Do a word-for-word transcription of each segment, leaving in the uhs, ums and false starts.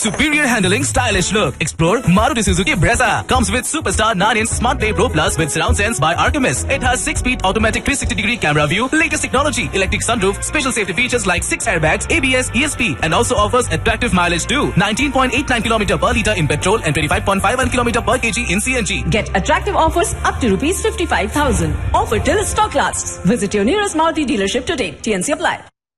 Superior handling, stylish look. Explore Maruti Suzuki Brezza. Comes with Superstar nine inch Smart Play Pro Plus with surround sense by Artemis. It has six speed automatic three sixty degree camera view, latest technology, electric sunroof, special safety features like six airbags, A B S, E S P, and also offers attractive mileage too. nineteen point eight nine kilometers per litre in petrol and twenty-five point five one kilometers per kg in C N G. Get attractive offers up to rupees fifty-five thousand. Offer till stock lasts. Visit your nearest Maruti dealership today. T N C apply.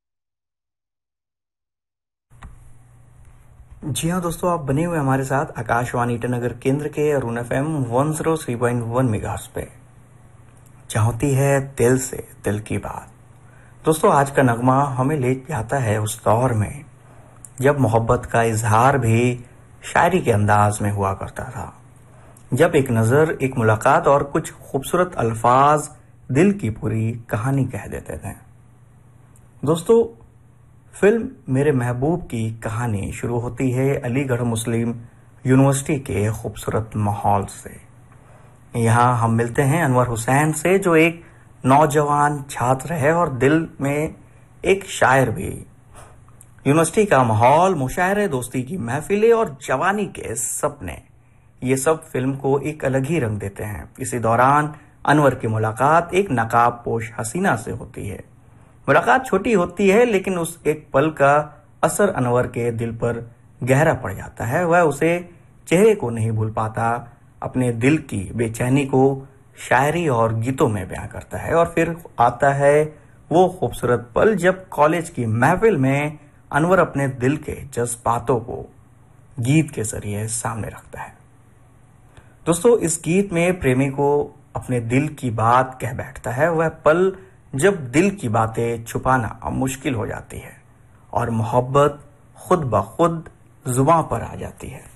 जी हाँ दोस्तों, आप बने हुए हमारे साथ आकाशवाणी ईटानगर केंद्र के Arun F M one zero three point one megahertz पे, जहाँ होती है दिल से दिल की बात। दोस्तों, आज का नगमा हमें ले जाता है उस दौर में जब मोहब्बत का इजहार भी शायरी के अंदाज में हुआ करता था, जब एक नजर, एक मुलाकात और कुछ खूबसूरत अल्फाज दिल की पूरी कहानी कह देते थे। दोस्तों, फिल्म मेरे महबूब की कहानी शुरू होती है अलीगढ़ मुस्लिम यूनिवर्सिटी के खूबसूरत माहौल से। यहाँ हम मिलते हैं अनवर हुसैन से, जो एक नौजवान छात्र है और दिल में एक शायर भी। यूनिवर्सिटी का माहौल, मुशायरे, दोस्ती की महफिलें और जवानी के सपने, ये सब फिल्म को एक अलग ही रंग देते हैं। इसी दौरान अनवर की मुलाकात एक नकाब पोश हसीना से होती है। मुलाकात छोटी होती है, लेकिन उस एक पल का असर अनवर के दिल पर गहरा पड़ जाता है। वह उसे चेहरे को नहीं भूल पाता, अपने दिल की बेचैनी को शायरी और गीतों में बयां करता है। और फिर आता है वो खूबसूरत पल जब कॉलेज की महफिल में अनवर अपने दिल के जज्बातों को गीत के जरिए सामने रखता है। दोस्तों, इस गीत में प्रेमी को अपने दिल की बात कह बैठता है। वह पल जब दिल की बातें छुपाना अब मुश्किल हो जाती है और मोहब्बत खुद ब खुद जुबां पर आ जाती है।